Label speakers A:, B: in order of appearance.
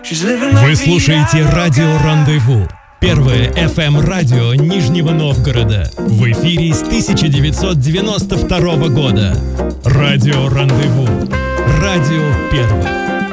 A: Вы слушаете радио «Рандеву». Первое FM-радио Нижнего Новгорода. В эфире с 1992 года. Радио «Рандеву». Радио первых.